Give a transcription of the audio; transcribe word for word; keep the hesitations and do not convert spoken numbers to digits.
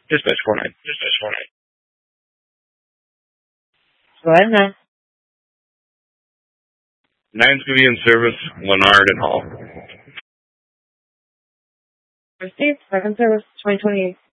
Dispatch four nine. Dispatch four nine. Go ahead now. Nine's going to be in service, Leonard and Hall. Received, second service, twenty twenty-eight.